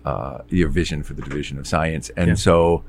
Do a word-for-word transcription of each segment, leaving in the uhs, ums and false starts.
uh, your vision for the division of science. And Yeah. so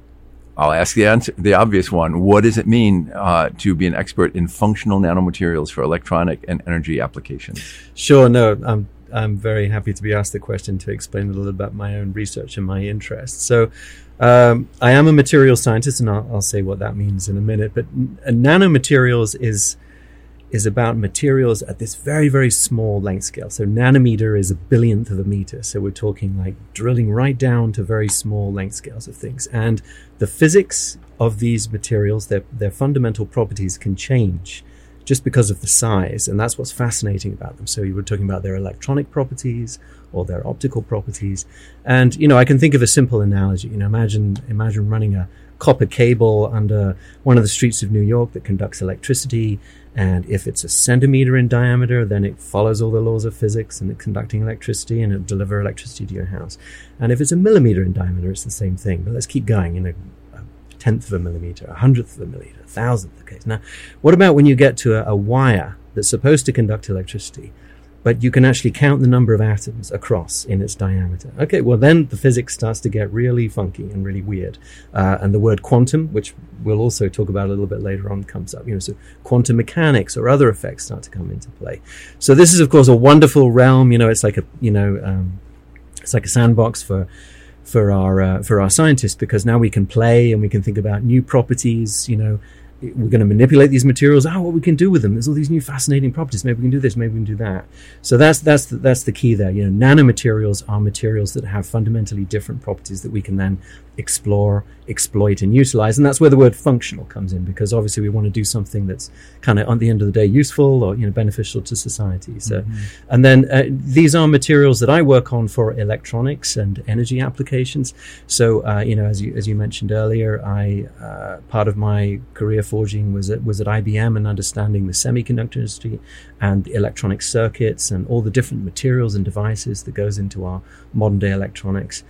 I'll ask the answer, the obvious one. What does it mean uh, to be an expert in functional nanomaterials for electronic and energy applications? Sure. No, I'm I'm very happy to be asked the question to explain a little about my own research and my interests. So, um, I am a material scientist, and I'll, I'll say what that means in a minute. But n- nanomaterials is is about materials at this very, very small length scale. So nanometer is a billionth of a meter. So we're talking like drilling right down to very small length scales of things. And the physics of these materials, their, their fundamental properties can change just because of the size. And that's what's fascinating about them. So you were talking about their electronic properties or their optical properties. And, you know, I can think of a simple analogy. You know, imagine, imagine running a copper cable under one of the streets of New York that conducts electricity. And if it's a centimeter in diameter, then it follows all the laws of physics and it's conducting electricity and it'll deliver electricity to your house. And if it's a millimeter in diameter, it's the same thing. But let's keep going. You know, a tenth of a millimeter, a hundredth of a millimeter, a thousandth of a case. Now, what about when you get to a, a wire that's supposed to conduct electricity, but you can actually count the number of atoms across in its diameter? Okay, well then the physics starts to get really funky and really weird. Uh, and the word quantum, which we'll also talk about a little bit later on, comes up. You know, so quantum mechanics or other effects start to come into play. So this is, of course, a wonderful realm. You know, it's like a, you know, um, it's like a sandbox for for our uh, for our scientists, because now we can play and we can think about new properties. You know, we're going to manipulate these materials. Oh, what we can do with them? There's all these new fascinating properties. Maybe we can do this. Maybe we can do that. So that's that's the, that's the key there. You know, nanomaterials are materials that have fundamentally different properties that we can then explore, exploit, and utilize. And that's where the word functional comes in, because obviously we want to do something that's kind of, at the end of the day, useful or, you know, beneficial to society. So, mm-hmm. and then uh, these are materials that I work on for electronics and energy applications. So, uh, you know, as you as you mentioned earlier, I uh, part of my career forging was at, was at I B M and understanding the semiconductor industry and the electronic circuits and all the different materials and devices that goes into our modern day electronics.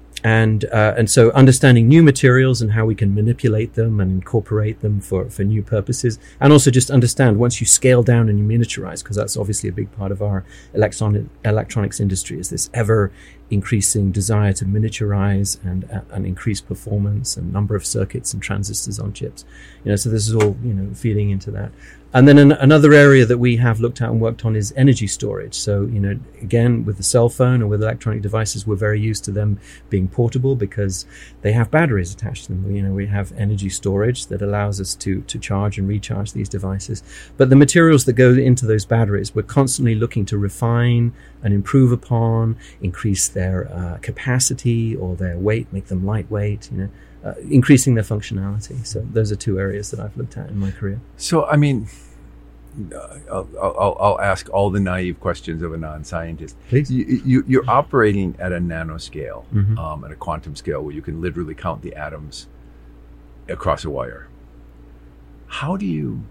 And uh, and so understanding new materials and how we can manipulate them and incorporate them for, for new purposes, and also just understand once you scale down and you miniaturize, because that's obviously a big part of our electronic electronics industry, is this ever increasing desire to miniaturize and uh, and increase performance and number of circuits and transistors on chips. You know, so this is all, you know, feeding into that. And then an, another area that we have looked at and worked on is energy storage. So, you know, again, with the cell phone or with electronic devices, we're very used to them being portable because they have batteries attached to them. You know, we have energy storage that allows us to, to charge and recharge these devices. But the materials that go into those batteries, we're constantly looking to refine and improve upon, increase their uh, capacity or their weight, make them lightweight, you know, Uh, increasing their functionality. So those are two areas that I've looked at in my career. So, I mean, I'll, I'll, I'll ask all the naive questions of a non-scientist. Please. You, you, you're operating at a nanoscale, Mm-hmm. um, at a quantum scale, where you can literally count the atoms across a wire. How do you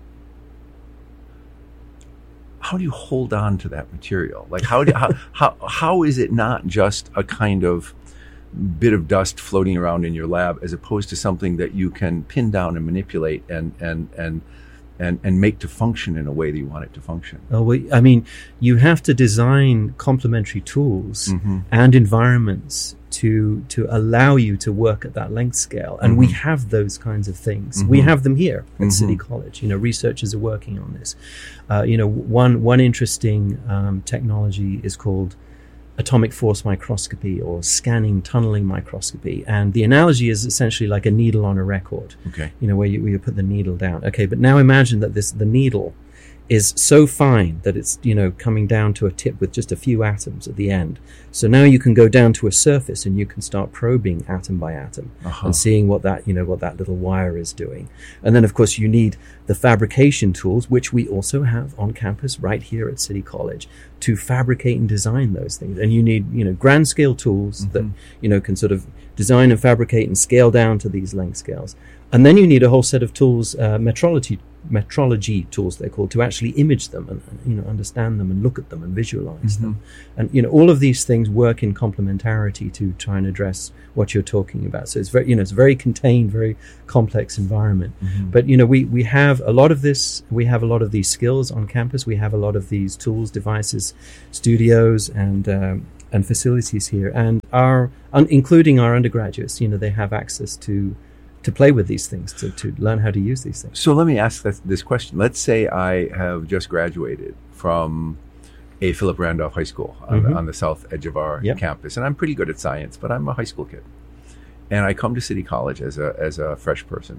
how do you hold on to that material? Like, how do, how, how how is it not just a kind of bit of dust floating around in your lab, as opposed to something that you can pin down and manipulate and and and and, and make to function in a way that you want it to function? Oh, well, I mean, you have to design complementary tools Mm-hmm. and environments to to allow you to work at that length scale, and Mm-hmm. we have those kinds of things. Mm-hmm. We have them here at Mm-hmm. City College. You know, researchers are working on this. Uh, you know, one one interesting um, technology is called atomic force microscopy or scanning tunneling microscopy. And the analogy is essentially like a needle on a record, Okay. you know, where you, where you put the needle down. Okay, but now imagine that this the needle is so fine that it's, you know, coming down to a tip with just a few atoms at the end. So now you can go down to a surface and you can start probing atom by atom Uh-huh. and seeing what that, you know, what that little wire is doing. And then, of course, you need the fabrication tools, which we also have on campus right here at City College, to fabricate and design those things. And you need, you know, grand scale tools Mm-hmm. that, you know, can sort of design and fabricate and scale down to these length scales. And then you need a whole set of tools, uh, metrology metrology tools they're called, to actually image them and, you know, understand them and look at them and visualize Mm-hmm. them. And, you know, all of these things work in complementarity to try and address what you're talking about. So it's very, you know, it's a very contained, very complex environment. Mm-hmm. But, you know, we, we have a lot of this, we have a lot of these skills on campus. We have a lot of these tools, devices, studios, and, um, and facilities here, and our un, including our undergraduates, you know, they have access to to play with these things, to, to learn how to use these things. So let me ask this, this question. Let's say I have just graduated from a Philip Randolph High School on, Mm-hmm. the, on the south edge of our Yep. campus, and I'm pretty good at science, but I'm a high school kid. And I come to City College as a as a fresh person,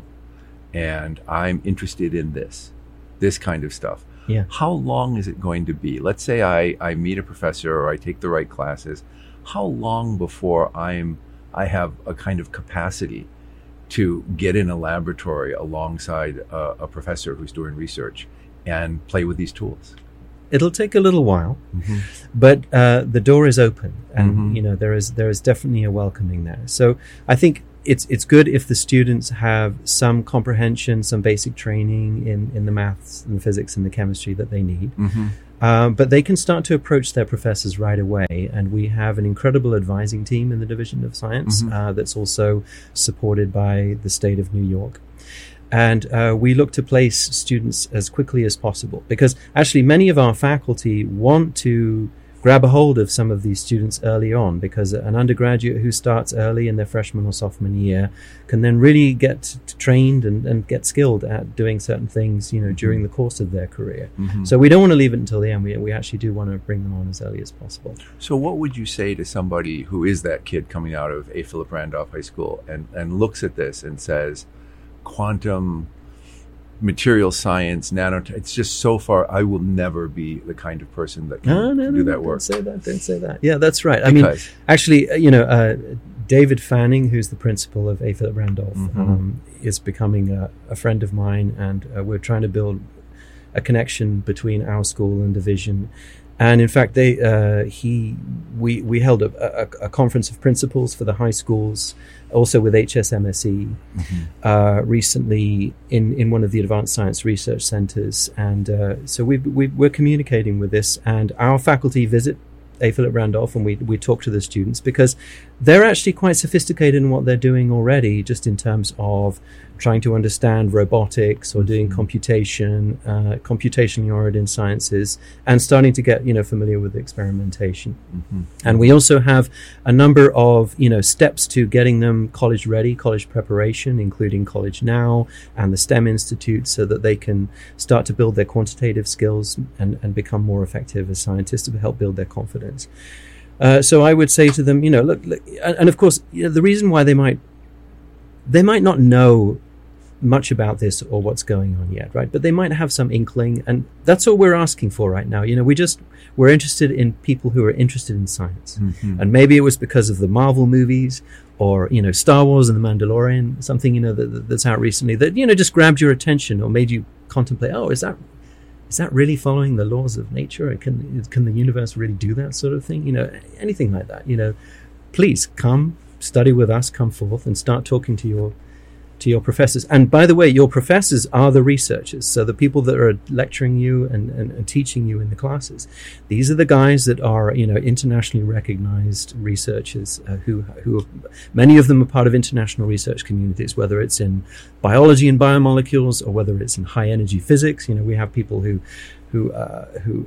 and I'm interested in this, this kind of stuff. Yeah. How long is it going to be? Let's say I, I meet a professor or I take the right classes. How long before I'm I have a kind of capacity to get in a laboratory alongside a, a professor who's doing research and play with these tools? It'll take a little while, Mm-hmm. but uh, the door is open, and Mhm. you know there is there is definitely a welcoming there. So I think it's it's good if the students have some comprehension, some basic training in in the maths and the physics and the chemistry that they need. Mm-hmm. Um, but they can start to approach their professors right away, and we have an incredible advising team in the Division of Science Mhm. uh, that's also supported by the state of New York. And uh, we look to place students as quickly as possible, because actually many of our faculty want to grab a hold of some of these students early on, because an undergraduate who starts early in their freshman or sophomore year can then really get trained and, and get skilled at doing certain things, you know, during the course of their career. Mm-hmm. So we don't want to leave it until the end. We, we actually do want to bring them on as early as possible. So what would you say to somebody who is that kid coming out of a Philip Randolph High School and, and looks at this and says, quantum, material science, nano, it's just so far, I will never be the kind of person that can No, no, do no, that no, work. Don't say that. Don't say that. Yeah, that's right. I mean, Because- actually, uh, you know, uh, David Fanning, who's the principal of A. Philip Randolph, Mhm. um, is becoming a, a friend of mine, and uh, we're trying to build a connection between our school and division. And in fact, they uh, he we we held a, a, a conference of principals for the high schools, also with H S M S E, Mhm. uh, recently in, in one of the advanced science research centers. And uh, so we, we, we're communicating with this, and our faculty visit A. Philip Randolph, and we, we talk to the students, because they're actually quite sophisticated in what they're doing already, just in terms of trying to understand robotics or doing Mhm. computation, uh, computationally oriented sciences, and starting to get, you know, familiar with experimentation. Mhm. And we also have a number of, you know, steps to getting them college ready, college preparation, including College Now and the STEM Institute, so that they can start to build their quantitative skills and, and become more effective as scientists, to help build their confidence. Uh, so I would say to them, you know, look, look and, and of course, you know, the reason why they might, they might not know much about this or what's going on yet, right? But they might have some inkling, and that's all we're asking for right now. You know, we just, we're interested in people who are interested in science. Mhm. And maybe it was because of the Marvel movies, or, you know, Star Wars and the Mandalorian, something, you know, that, that's out recently that, you know, just grabbed your attention or made you contemplate, oh, is that, is that really following the laws of nature? Can, can the universe really do that sort of thing? You know, anything like that, you know, please come study with us, come forth and start talking to your to your professors. And by the way, your professors are the researchers. So the people that are lecturing you and, and, and teaching you in the classes, these are the guys that are, you know, internationally recognized researchers uh, who, who are, many of them are part of international research communities, whether it's in biology and biomolecules or whether it's in high energy physics. You know, we have people who, who, uh, who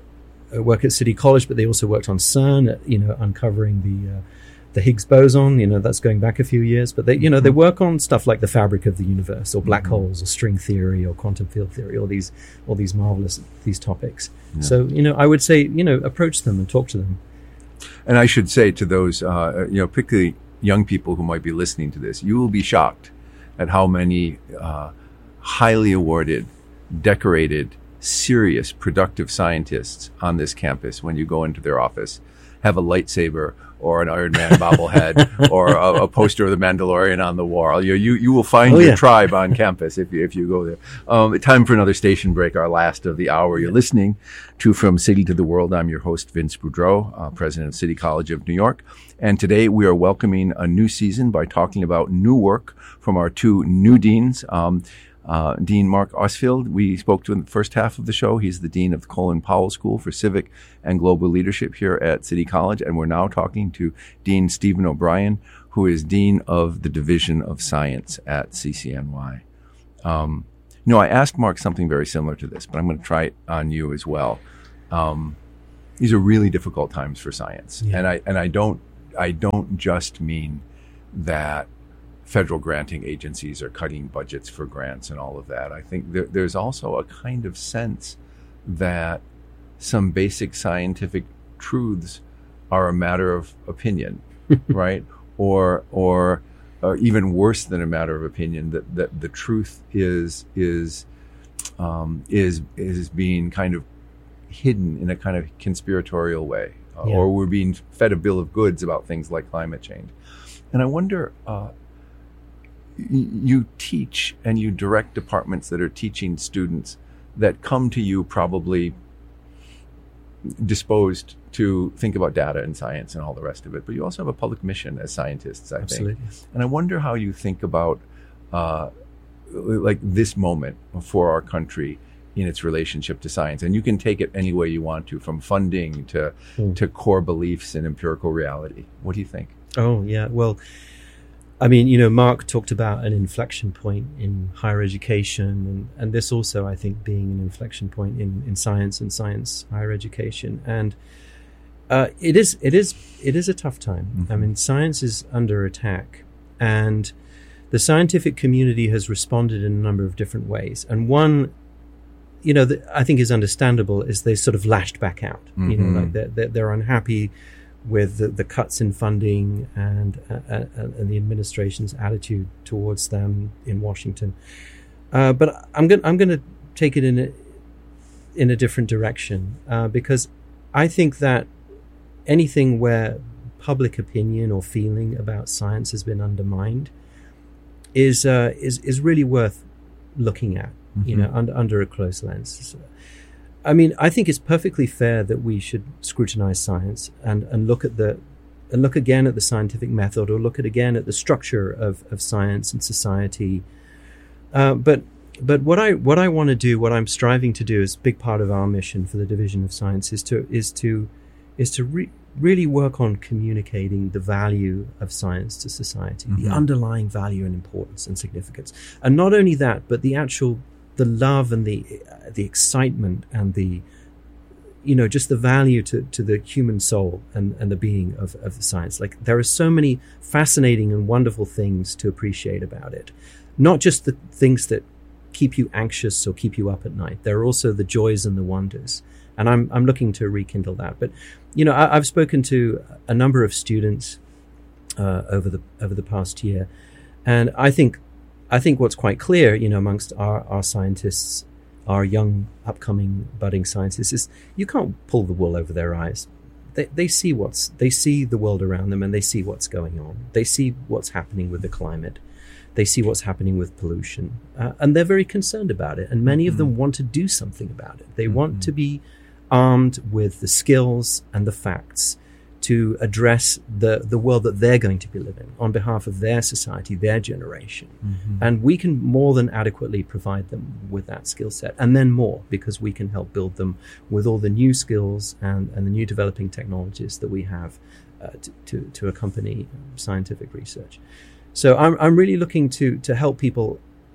uh, work at City College, but they also worked on CERN, at, you know, uncovering the, uh, the Higgs boson, you know, that's going back a few years, but they, you know, they work on stuff like the fabric of the universe, or black Mhm. holes, or string theory, or quantum field theory, all these, all these marvelous, these topics. Yeah. So, you know, I would say, you know, approach them and talk to them. And I should say to those, uh, you know, particularly young people who might be listening to this, you will be shocked at how many uh, highly awarded, decorated, serious, productive scientists on this campus, when you go into their office, have a lightsaber or an Iron Man bobblehead or a, a poster of the Mandalorian on the wall. You you, you will find Oh, your yeah. tribe on campus if you, if you go there. Um, time for another station break, our last of the hour. You're listening to From City to the World. I'm your host, Vince Boudreau, uh, president of City College of New York. And today we are welcoming a new season by talking about new work from our two new deans. Um, Uh, Dean Mark Ostfeld, we spoke to in the first half of the show. He's the Dean of the Colin Powell School for Civic and Global Leadership here at City College. And we're now talking to Dean Stephen O'Brien, who is Dean of the Division of Science at C C N Y. Um, you know, I asked Mark something very similar to this, but I'm going to try it on you as well. Um, these are really difficult times for science. Yeah. And I and I don't I don't just mean that federal granting agencies are cutting budgets for grants and all of that. I think there, there's also a kind of sense that some basic scientific truths are a matter of opinion, right? Or or or even worse than a matter of opinion, that, that the truth is is um, is is being kind of hidden in a kind of conspiratorial way, uh, Yeah. or we're being fed a bill of goods about things like climate change. And I wonder, uh, y- you teach and you direct departments that are teaching students that come to you probably disposed to think about data and science and all the rest of it, but you also have a public mission as scientists, I Absolutely. think. And I wonder how you think about uh, like this moment for our country in its relationship to science. And you can take it any way you want to, from funding to Mm. to core beliefs in empirical reality. What do you think? Oh, yeah. Well, I mean, you know, Mark talked about an inflection point in higher education, and, and this also, I think, being an inflection point in, in science and science higher education. And uh, it is, it is, it is a tough time. Mm-hmm. I mean, science is under attack, and the scientific community has responded in a number of different ways. And one, you know, that I think is understandable is they sort of lashed back out. Mm-hmm. You know, like they're, they're, they're unhappy with the, the cuts in funding and uh, uh, and the administration's attitude towards them in Washington. Uh, but I'm going I'm going to take it in a in a different direction uh, because I think that anything where public opinion or feeling about science has been undermined is uh, is is really worth looking at. Mm-hmm. You know, under under a close lens. So, I mean, I think it's perfectly fair that we should scrutinize science and, and look at the and look again at the scientific method, or look at again at the structure of, of science and society. Uh, but but what I what I want to do, what I'm striving to do, is a big part of our mission for the Division of Science is to is to is to re- really work on communicating the value of science to society, mm-hmm. the underlying value and importance and significance, and not only that, but the actual the love and the uh, the excitement and the, you know, just the value to, to the human soul and, and the being of, of the science. Like, there are so many fascinating and wonderful things to appreciate about it. Not just the things that keep you anxious or keep you up at night. There are also the joys and the wonders. And I'm I'm looking to rekindle that. But, you know, I, I've spoken to a number of students uh, over the over the past year, and I think I think what's quite clear, you know, amongst our, our scientists, our young, upcoming, budding scientists, is you can't pull the wool over their eyes. They they see what's they see the world around them, and they see what's going on. They see what's happening with the climate. They see what's happening with pollution, uh, and they're very concerned about it. And many mm-hmm. of them want to do something about it. They mm-hmm. want to be armed with the skills and the facts to address the, the world that they're going to be living on behalf of their society, their generation. Mm-hmm. And we can more than adequately provide them with that skill set, and then more, because we can help build them with all the new skills and, and the new developing technologies that we have uh, to, to, to accompany scientific research. So I'm I'm really looking to to help people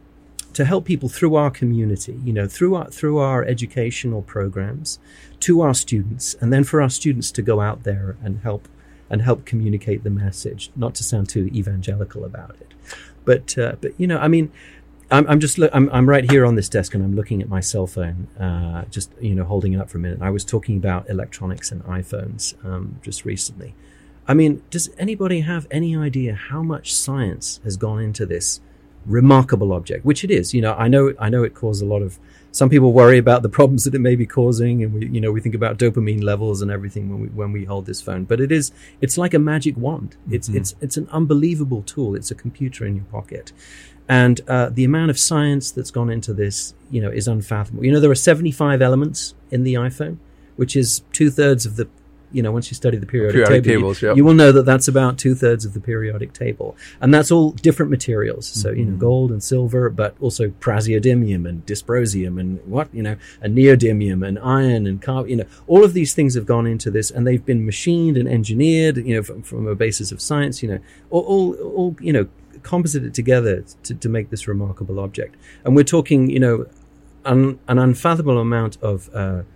to help people through our community, you know, through our through our educational programs, to our students, and then for our students to go out there and help and help communicate the message. Not to sound too evangelical about it, but uh, but you know, I mean, I'm I'm just lo- I'm I'm right here on this desk, and I'm looking at my cell phone, uh, just you know, holding it up for a minute. I was talking about electronics and iPhones um, just recently. I mean, does anybody have any idea how much science has gone into this remarkable object, which it is? You know, I know, I know it caused a lot of, some people worry about the problems that it may be causing. And we, you know, we think about dopamine levels and everything when we, when we hold this phone, but it is, it's like a magic wand. It's, mm-hmm. it's, it's an unbelievable tool. It's a computer in your pocket. And, uh, the amount of science that's gone into this, you know, is unfathomable. You know, there are seventy-five elements in the iPhone, which is two thirds of the, you know, once you study the periodic, periodic table, tables, you, yep. you will know that that's about two thirds of the periodic table. And that's all different materials. So, mm-hmm. you know, gold and silver, but also praseodymium and dysprosium and what, you know, and neodymium and iron and carbon, you know, all of these things have gone into this, and they've been machined and engineered, you know, from, from a basis of science, you know, all, all, all you know, composited together to, to make this remarkable object. And we're talking, you know, un, an unfathomable amount of, uh,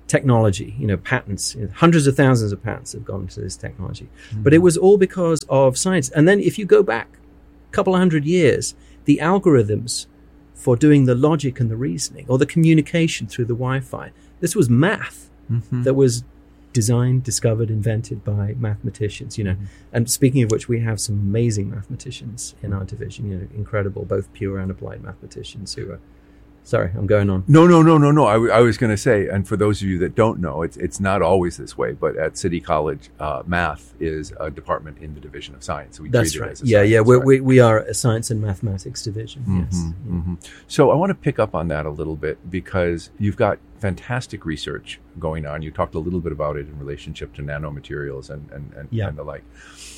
technology, you know, patents, you know, hundreds of thousands of patents have gone to this technology. Mm-hmm. But it was all because of science. And then if you go back a couple of hundred years, the algorithms for doing the logic and the reasoning or the communication through the Wi-Fi, this was math mm-hmm. that was designed, discovered, invented by mathematicians, you know. Mm-hmm. And speaking of which, we have some amazing mathematicians in our division, you know, incredible, both pure and applied mathematicians who are, sorry, I'm going on. No, no, no, no, no. I, w- I was going to say, and for those of you that don't know, it's it's not always this way, but at City College, uh, math is a department in the Division of Science. We That's treat right. it as a yeah, science, yeah. We're, right? we we are a science and mathematics division. Mm-hmm, yes. Mm-hmm. So I want to pick up on that a little bit because you've got fantastic research going on. You talked a little bit about it in relationship to nanomaterials and and, and, yeah. and the like.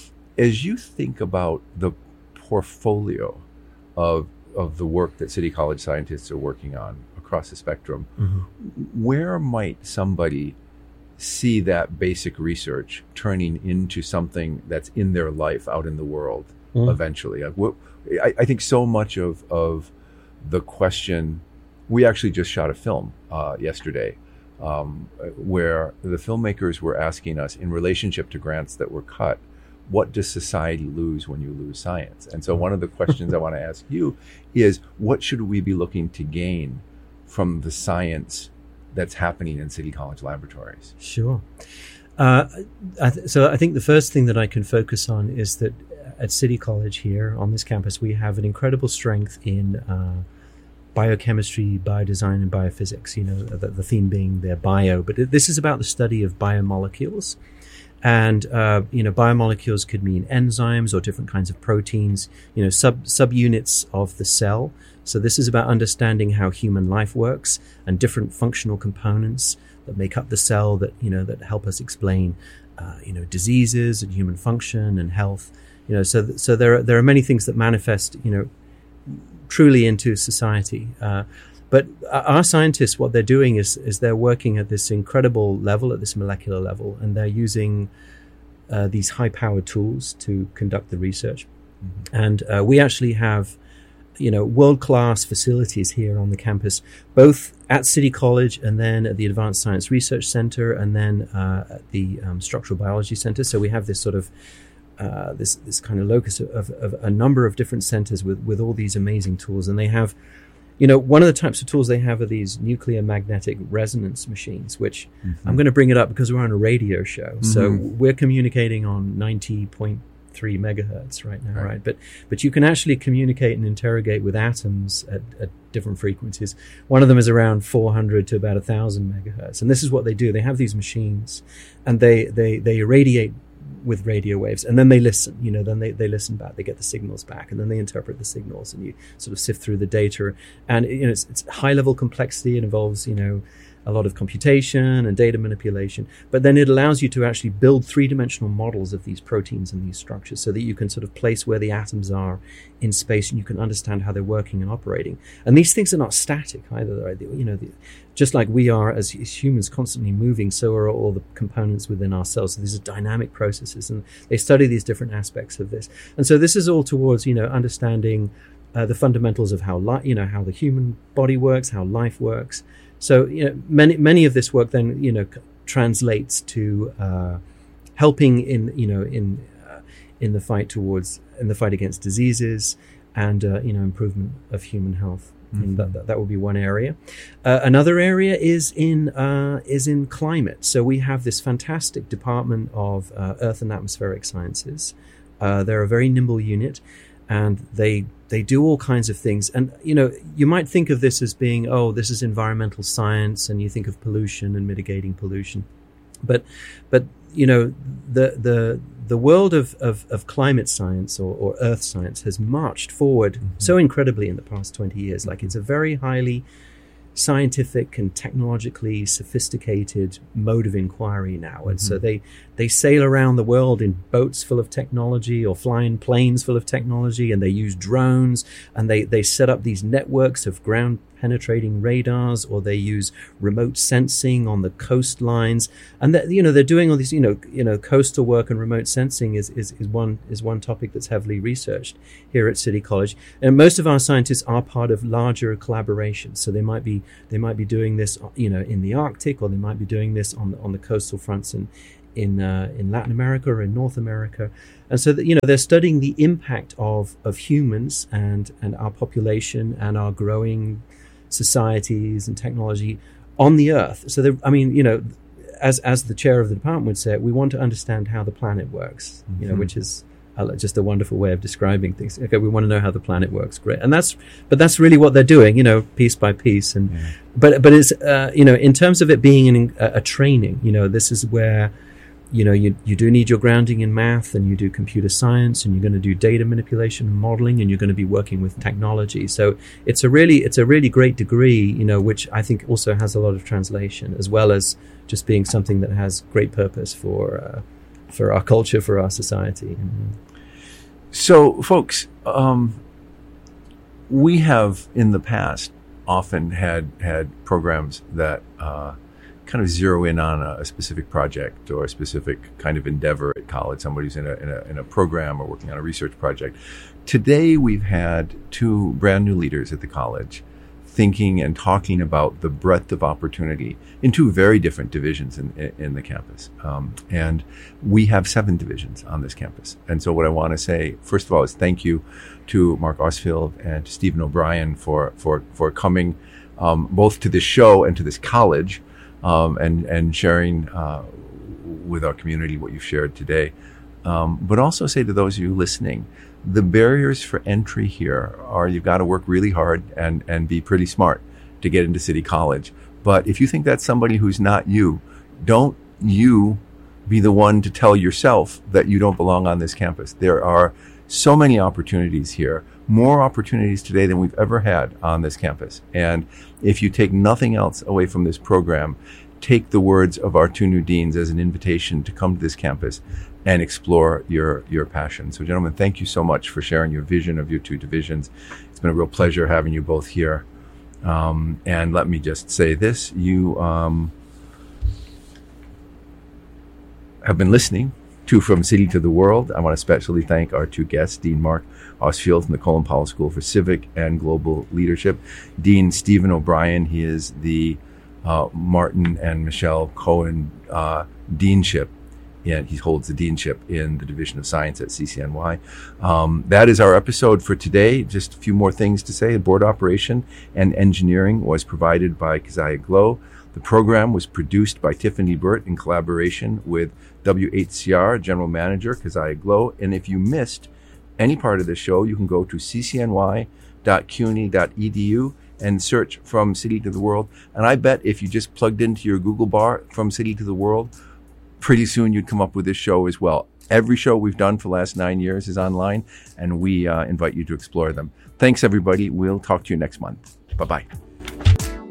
As you think about the portfolio of of the work that City College scientists are working on across the spectrum, mm-hmm. where might somebody see that basic research turning into something that's in their life out in the world mm-hmm. eventually? Like, what, I, I think so much of, of the question, we actually just shot a film uh, yesterday um, where the filmmakers were asking us in relationship to grants that were cut, what does society lose when you lose science? And so one of the questions I want to ask you is, what should we be looking to gain from the science that's happening in City College laboratories? Sure. Uh, I th- so I think the first thing that I can focus on is that at City College here on this campus, we have an incredible strength in uh, biochemistry, biodesign, and biophysics, you know, the, the theme being their bio. But this is about the study of biomolecules. And, uh, you know, biomolecules could mean enzymes or different kinds of proteins, you know, sub subunits of the cell. So this is about understanding how human life works and different functional components that make up the cell that, you know, that help us explain, uh, you know, diseases and human function and health. You know, so, th- so there are, there are many things that manifest, you know, truly into society. Uh, But our scientists, what they're doing is is they're working at this incredible level, at this molecular level, and they're using uh, these high-powered tools to conduct the research. Mm-hmm. And uh, we actually have, you know, world-class facilities here on the campus, both at City College and then at the Advanced Science Research Center and then uh, at the um, Structural Biology Center. So we have this sort of uh, this this kind of locus of, of a number of different centers with with all these amazing tools, and they have. You know, one of the types of tools they have are these nuclear magnetic resonance machines, which mm-hmm. I'm going to bring it up because we're on a radio show. Mm-hmm. So we're communicating on ninety point three megahertz right now, right. right? But but you can actually communicate and interrogate with atoms at, at different frequencies. One of them is around four hundred to about one thousand megahertz. And this is what they do. They have these machines and they, they, they irradiate with radio waves, and then they listen, you know, then they, they listen back, they get the signals back, and then they interpret the signals, and you sort of sift through the data. And, you know, it's, it's high level complexity. It involves, you know, a lot of computation and data manipulation, but then it allows you to actually build three-dimensional models of these proteins and these structures so that you can sort of place where the atoms are in space, and you can understand how they're working and operating. And these things are not static either. They're, you know, the, just like we are as, as humans constantly moving, so are all the components within our cells. So these are dynamic processes, and they study these different aspects of this. And so this is all towards, you know, understanding uh, the fundamentals of how, li- you know, how the human body works, how life works. So, you know, many many of this work then, you know, c- translates to uh, helping in, you know, in uh, in the fight towards in the fight against diseases and uh, you know, improvement of human health. Mm-hmm. And that, that that would be one area. Uh, another area is in uh, is in climate. So we have this fantastic department of uh, Earth and Atmospheric Sciences. Uh, they're a very nimble unit, and they they do all kinds of things. And, you know, you might think of this as being, oh, this is environmental science, and you think of pollution and mitigating pollution. But, but you know, the the the world of, of, of climate science or, or earth science has marched forward mm-hmm. so incredibly in the past twenty years. Like, it's a very highly scientific and technologically sophisticated mode of inquiry now. And mm-hmm. so they, they sail around the world in boats full of technology or fly in planes full of technology, and they use drones, and they, they set up these networks of ground penetrating radars, or they use remote sensing on the coastlines. And that, you know, they're doing all these, you know, you know, coastal work, and remote sensing is, is, is one is one topic that's heavily researched here at City College. And most of our scientists are part of larger collaborations. So they might be they might be doing this, you know, in the Arctic, or they might be doing this on the, on the coastal fronts in in uh, in Latin America or in North America. And so that, you know, they're studying the impact of of humans and and our population and our growing societies and technology on the Earth. So I mean, you know, as as the chair of the department would say, we want to understand how the planet works. Mm-hmm. You know, which is uh, just a wonderful way of describing things. Okay, we want to know how the planet works. Great, and that's but that's really what they're doing. You know, piece by piece. And yeah. but but it's uh, you know, in terms of it being an, a, a training, you know, this is where, you know, you, you do need your grounding in math, and you do computer science, and you're going to do data manipulation and modeling, and you're going to be working with technology. So it's a really it's a really great degree, you know, which I think also has a lot of translation, as well as just being something that has great purpose for uh, for our culture, for our society. So, folks, um, we have in the past often had had programs that Uh, kind of zero in on a, a specific project or a specific kind of endeavor at college. Somebody's in a, in a in a program or working on a research project. Today, we've had two brand new leaders at the college thinking and talking about the breadth of opportunity in two very different divisions in, in, in the campus. Um, and we have seven divisions on this campus. And so what I want to say, first of all, is thank you to Mark Ostfeld and to Stephen O'Brien for, for, for coming um, both to this show and to this college, Um, and, and sharing uh, with our community what you've shared today. Um, but also say to those of you listening, the barriers for entry here are you've got to work really hard and, and be pretty smart to get into City College. But if you think that's somebody who's not you, don't you be the one to tell yourself that you don't belong on this campus. There are so many opportunities here, more opportunities today than we've ever had on this campus. And if you take nothing else away from this program, take the words of our two new deans as an invitation to come to this campus and explore your, your passion. So, gentlemen, thank you so much for sharing your vision of your two divisions. It's been a real pleasure having you both here. Um, and let me just say this, you um, have been listening to From City to the World. I want to especially thank our two guests, Dean Mark Ostfeld from the Colin Powell School for Civic and Global Leadership, Dean Stephen O'Brien. He is the uh, Martin and Michelle Cohen uh, Deanship, and he holds the Deanship in the Division of Science at C C N Y. Um, that is our episode for today. Just a few more things to say. Board operation and engineering was provided by Keziah Glow. The program was produced by Tiffany Burt in collaboration with W H C R General Manager Keziah Glow. And if you missed any part of the show, you can go to c c n y dot c u n y dot e d u and search From City to the World. And I bet if you just plugged into your Google bar From City to the World, pretty soon you'd come up with this show as well. Every show we've done for the last nine years is online, and we uh, invite you to explore them. Thanks, everybody. We'll talk to you next month. Bye-bye.